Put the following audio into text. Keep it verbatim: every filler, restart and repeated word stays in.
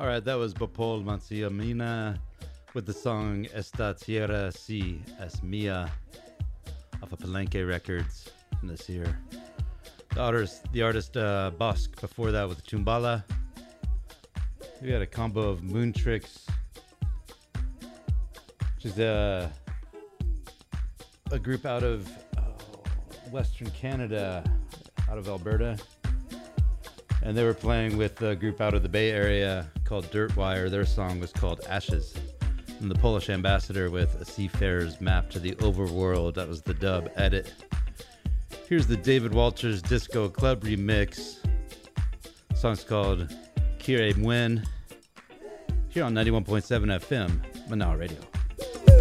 All right, that was Bopol Manciamina with the song Esta Tierra Si Es Mia off of Palenque Records from this year. The artist, the artist uh, Bosque before that with Chumbala. We had a combo of Moon Tricks, which is a, a group out of oh, Western Canada, out of Alberta. And they were playing with a group out of the Bay Area called Dirtwire. Their song was called Ashes. And the Polish Ambassador with A Seafarer's Map to the Overworld. That was the dub edit. Here's the David Walters Disco Club remix. The song's called Kire Mwen. Here on ninety-one point seven F M, Manal Radio.